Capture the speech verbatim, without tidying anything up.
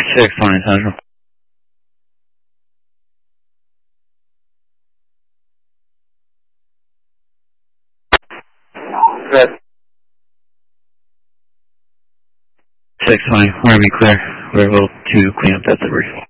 Six twenty Central. Good. Six twenty. We're gonna be clear. We're able to clean up that debris.